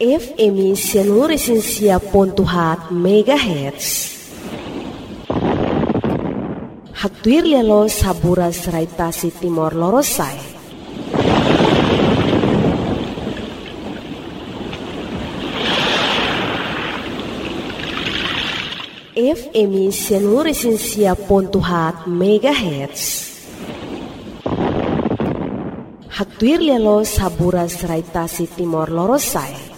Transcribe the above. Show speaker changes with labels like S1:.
S1: FM seluruh Resensia Pontuhat MHz. Haktuir lelo sabura seraitasi Timor Lorosai. FM seluruh Resensia Pontuhat MHz. Haktuir lelo sabura seraitasi Timor Lorosai.